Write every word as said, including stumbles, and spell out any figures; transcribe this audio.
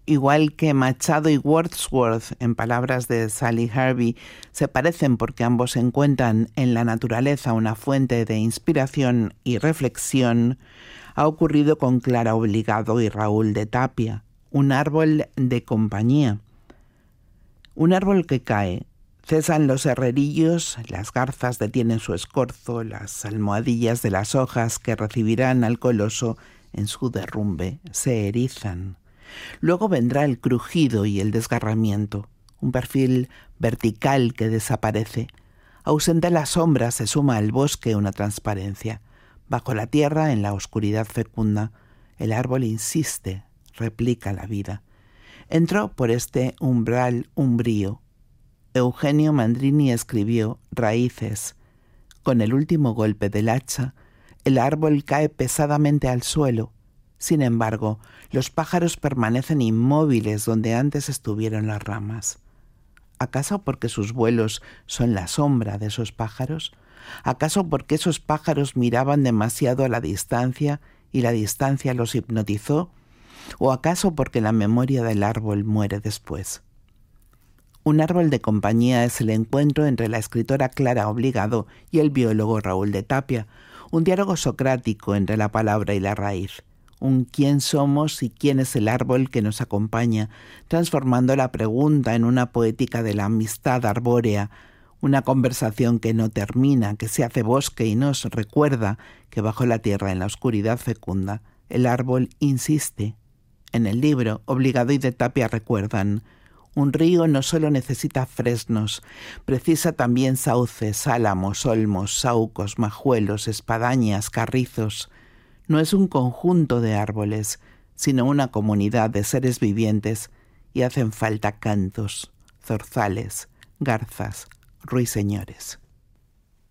igual que Machado y Wordsworth, en palabras de Sally Harvey, se parecen porque ambos encuentran en la naturaleza una fuente de inspiración y reflexión, ha ocurrido con Clara Obligado y Raúl de Tapia, un árbol de compañía. Un árbol que cae. Cesan los herrerillos, las garzas detienen su escorzo, las almohadillas de las hojas que recibirán al coloso en su derrumbe se erizan. Luego vendrá el crujido y el desgarramiento, un perfil vertical que desaparece. Ausente la sombra se suma al bosque una transparencia. Bajo la tierra, en la oscuridad fecunda, el árbol insiste, replica la vida. Entró por este umbral umbrío. Eugenio Mandrini escribió Raíces. Con el último golpe del hacha, el árbol cae pesadamente al suelo. Sin embargo, los pájaros permanecen inmóviles donde antes estuvieron las ramas. ¿Acaso porque sus vuelos son la sombra de esos pájaros? ¿Acaso porque esos pájaros miraban demasiado a la distancia y la distancia los hipnotizó? ¿O acaso porque la memoria del árbol muere después? Un árbol de compañía es el encuentro entre la escritora Clara Obligado y el biólogo Raúl de Tapia, un diálogo socrático entre la palabra y la raíz, un quién somos y quién es el árbol que nos acompaña, transformando la pregunta en una poética de la amistad arbórea, una conversación que no termina, que se hace bosque y nos recuerda que bajo la tierra, en la oscuridad fecunda, el árbol insiste. En el libro, Obligado y de Tapia recuerdan: un río no solo necesita fresnos, precisa también sauces, álamos, olmos, saucos, majuelos, espadañas, carrizos. No es un conjunto de árboles, sino una comunidad de seres vivientes, y hacen falta cantos, zorzales, garzas, ruiseñores.